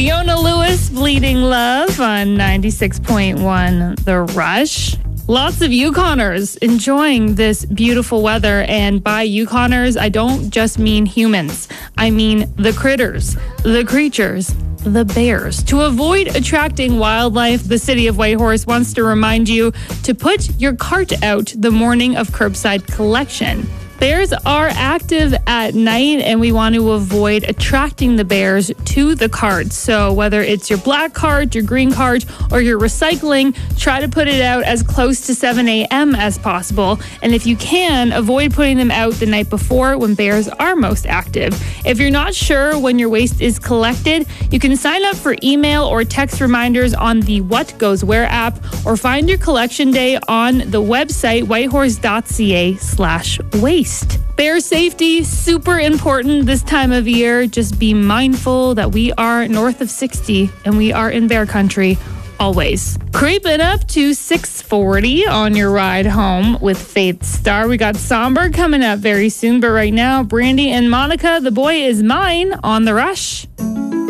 Leona Lewis, Bleeding Love on 96.1 The Rush. Lots of Yukoners enjoying this beautiful weather. And by Yukoners, I don't just mean humans. I mean the critters, the creatures, the bears. To avoid attracting wildlife, the city of Whitehorse wants to remind you to put your cart out the morning of curbside collection. Bears are active at night, and we want to avoid attracting the bears to the cart. So whether it's your black cart, your green cart, or your recycling, try to put it out as close to 7 a.m. as possible. And if you can, avoid putting them out the night before when bears are most active. If you're not sure when your waste is collected, you can sign up for email or text reminders on the What Goes Where app, or find your collection day on the website whitehorse.ca/waste. Bear safety, super important this time of year. Just be mindful that we are north of 60 and we are in bear country always. Creeping up to 6:40 on your ride home with Faith Star. We got Somber coming up very soon, but right now, Brandy and Monica, The Boy Is Mine on The Rush.